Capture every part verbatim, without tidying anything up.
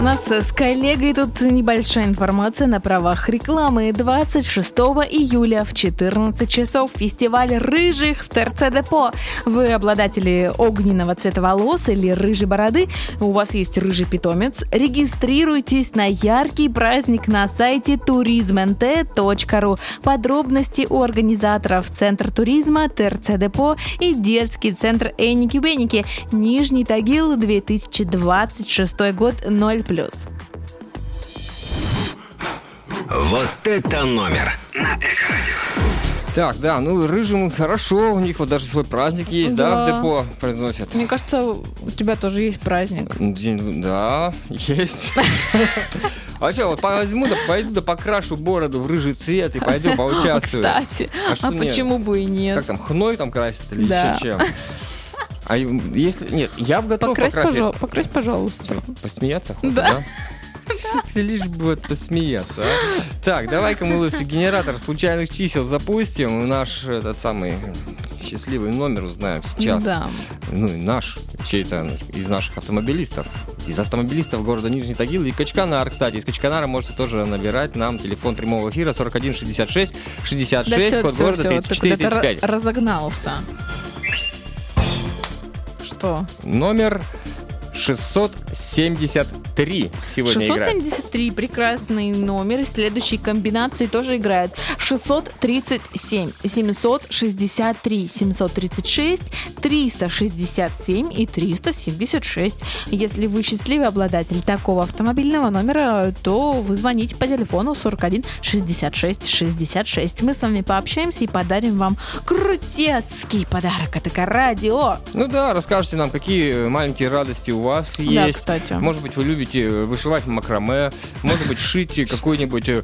У нас с коллегой тут небольшая информация на правах рекламы. двадцать шестого июля в четырнадцать часов фестиваль рыжих в ТРЦ Депо. Вы обладатели огненного цвета волос или рыжей бороды, у вас есть рыжий питомец, регистрируйтесь на яркий праздник на сайте туризм эн тэ точка ру. Подробности у организаторов: Центр туризма, ТРЦ Депо и детский центр Эники-Беники. Нижний Тагил, две тысячи двадцать шестой год, ноль плюс. Вот это номер на Эко-радио. Так, да, ну рыжим хорошо, у них вот даже свой праздник есть, да, Да. в депо произносят. Мне кажется, у тебя тоже есть праздник. День- Да, есть. А что, вот возьму, да пойду, да покрашу бороду в рыжий цвет и пойду поучаствую. Кстати, А а, что нет? почему бы и нет? Как там, хной там красит или Да. еще чем? А если... Нет, я бы готов Покрась, покрасить. пожалуйста, покрась, пожалуйста. Посмеяться? Да. Если лишь бы вот посмеяться, а? Так, давай-ка мы лучше генератор случайных чисел запустим. Наш этот самый счастливый номер узнаем сейчас. Да. Ну и наш, чей-то из наших автомобилистов. Из автомобилистов города Нижний Тагил и Качканар, кстати. Из Качканара можете тоже набирать нам телефон прямого эфира сорок один шестьдесят шесть шестьдесят Да шесть, всё, код всё, города всё, тридцать ты четыре куда-то тридцать пять. ра- разогнался. Что? Номер шестьсот семьдесят три сегодня шестьсот играет. семьдесят три, прекрасный номер. И следующие комбинации тоже играют. шестьсот тридцать семь, семьсот шестьдесят три, семьсот тридцать шесть, триста шестьдесят семь и триста семьдесят шесть. Если вы счастливый обладатель такого автомобильного номера, то вы звоните по телефону сорок один шестьдесят шесть шестьдесят шесть. Мы с вами пообщаемся и подарим вам крутецкий подарок от Эко-радио. Ну да, расскажите нам, какие маленькие радости у вас Да, есть. кстати. Может быть, вы любите вышивать макраме, может быть, шить какую-нибудь э,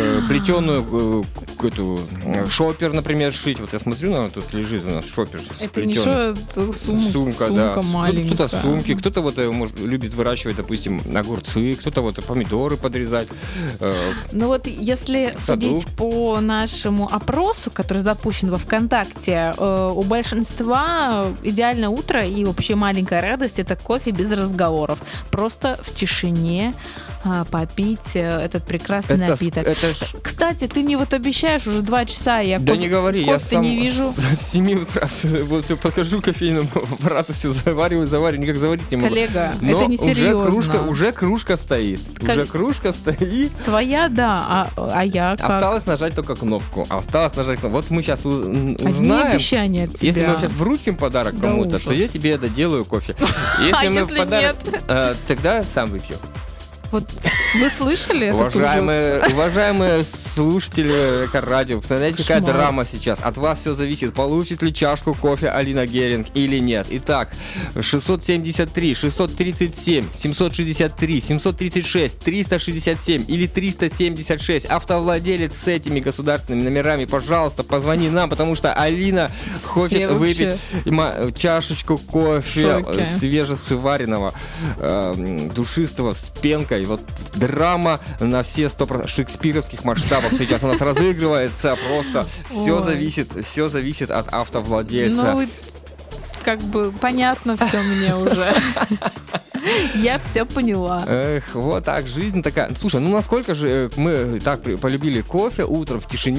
плетеную э, эту, э, шопер, например, шить. Вот я смотрю, на тут лежит у нас шопер Это не сплетённый. что, это сум- Сумка, сумка да. маленькая. Кто-то сумки, кто-то вот э, может, любит выращивать, допустим, огурцы, кто-то вот помидоры подрезать. Э, Ну вот если В саду. судить по нашему опросу, который запущен во ВКонтакте, э, у большинства идеальное утро и вообще маленькая радость — это кофе без разговоров. Просто в тишине э, попить э, этот прекрасный это, с- напиток. это ж- Кстати, ты мне вот обещаешь уже два часа, я Да ко- не говори, я кофе сам не вижу. с семи утра всё, вот все подхожу к кофейному аппарату, все завариваю, завариваю, никак заварить не могу. Коллега, Но это не уже серьезно. кружка, уже кружка стоит. Кол- Уже кружка стоит. Твоя, да, а, а я как? Осталось нажать только кнопку. Осталось нажать кнопку. Вот мы сейчас Одни узнаем. обещания от тебя. Если мы сейчас вручим подарок Да кому-то, ужас. то я тебе доделаю кофе. А Если мы если в подарок, э, тогда сам выпью. Вот вы слышали этот ужас? Уважаемые, уважаемые слушатели Эко-радио, посмотрите, какая Кошмар. драма сейчас. От вас все зависит, получит ли чашку кофе Алина Геринг или нет. Итак, шестьсот семьдесят три, шестьсот тридцать семь, семьсот шестьдесят три, семьсот тридцать шесть, триста шестьдесят семь или триста семьдесят шесть. Автовладелец с этими государственными номерами, пожалуйста, позвони нам, потому что Алина хочет Я вообще выпить ма- чашечку кофе в шоке. свежесваренного, э, душистого, с пенкой. Вот драма на все сто процентов шекспировских масштабов сейчас у нас разыгрывается. Просто все Ой. зависит, все зависит от автовладельца. Ну, как бы понятно все мне уже. Я все поняла. Эх, вот так жизнь такая. Слушай, ну насколько же э, мы так полюбили кофе утром в тишине.